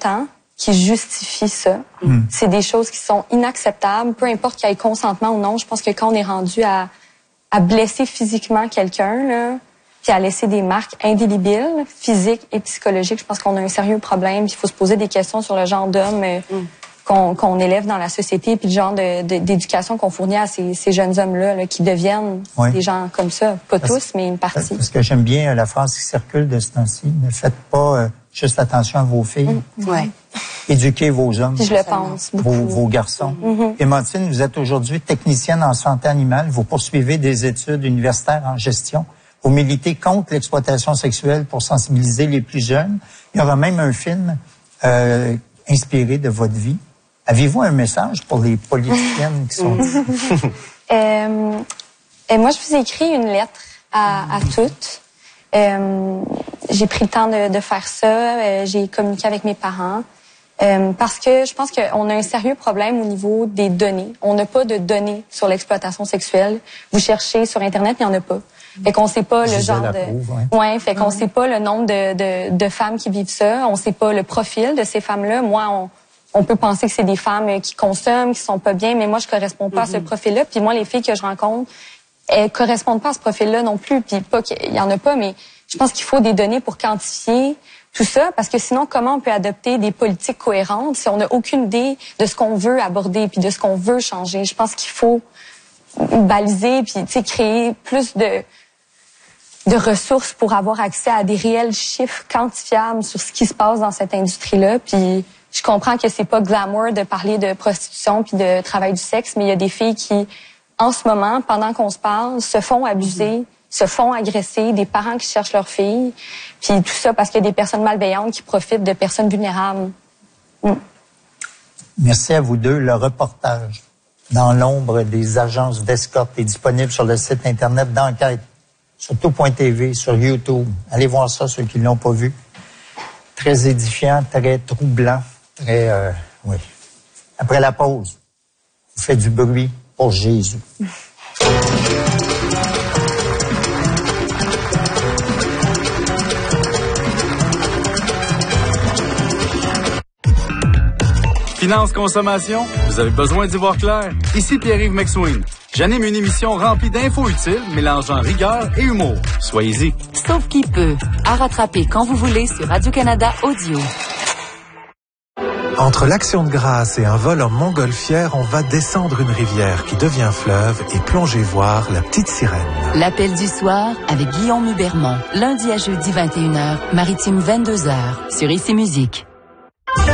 temps qui justifient ça. C'est des choses qui sont inacceptables, peu importe qu'il y ait consentement ou non. Je pense que quand on est rendu à blesser physiquement quelqu'un, là, puis à laisser des marques indélébiles, physiques et psychologiques, je pense qu'on a un sérieux problème. Il faut se poser des questions sur le genre d'homme qu'on élève dans la société, puis le genre d'éducation qu'on fournit à ces jeunes hommes-là là, qui deviennent des gens comme ça. Pas tous, mais une partie. Parce que j'aime bien la phrase qui circule de ce temps-ci. Ne faites pas juste attention à vos filles. Éduquez vos hommes. Puis je le pense beaucoup. Vos garçons. Clémentine, vous êtes aujourd'hui technicienne en santé animale. Vous poursuivez des études universitaires en gestion. Vous militez contre l'exploitation sexuelle pour sensibiliser les plus jeunes. Il y aura même un film inspiré de votre vie. Avez-vous un message pour les politiciennes qui sont ici? Moi, je vous ai écrit une lettre à toutes. J'ai pris le temps de faire ça. J'ai communiqué avec mes parents. Parce que je pense qu'on a un sérieux problème au niveau des données. On n'a pas de données sur l'exploitation sexuelle. Vous cherchez sur Internet, il n'y en a pas. Fait qu'on sait pas le genre de... fait qu'on sait pas le nombre de femmes qui vivent ça. On sait pas le profil de ces femmes-là. Moi, on peut penser que c'est des femmes qui consomment, qui sont pas bien, mais moi, je corresponds pas à ce profil-là. Puis moi, les filles que je rencontre, elles correspondent pas à ce profil-là non plus. Puis pas qu'il y en a pas, mais je pense qu'il faut des données pour quantifier tout ça, parce que sinon, comment on peut adopter des politiques cohérentes si on n'a aucune idée de ce qu'on veut aborder puis de ce qu'on veut changer? Je pense qu'il faut baliser puis créer plus de ressources pour avoir accès à des réels chiffres quantifiables sur ce qui se passe dans cette industrie-là. Puis je comprends que c'est pas glamour de parler de prostitution puis de travail du sexe, mais il y a des filles qui, en ce moment, pendant qu'on se parle, se font abuser, se font agresser, des parents qui cherchent leurs filles, puis tout ça parce qu'il y a des personnes malveillantes qui profitent de personnes vulnérables. Merci à vous deux. Le reportage Dans l'ombre des agences d'escorte est disponible sur le site Internet d'Enquête, sur tout.tv, sur YouTube. Allez voir ça, ceux qui ne l'ont pas vu. Très édifiant, très troublant, très... oui. Après la pause, vous faites du bruit pour Jésus. Finance Consommation, vous avez besoin d'y voir clair? Ici Pierre-Yves McSween. J'anime une émission remplie d'infos utiles, mélangeant rigueur et humour. Soyez-y. Sauf qui peut. À rattraper quand vous voulez sur Radio-Canada Audio. Entre l'Action de grâce et un vol en montgolfière, on va descendre une rivière qui devient fleuve et plonger voir la petite sirène. L'appel du soir avec Guillaume Hubermont. Lundi à jeudi 21h, Maritime 22h, sur Ici Musique.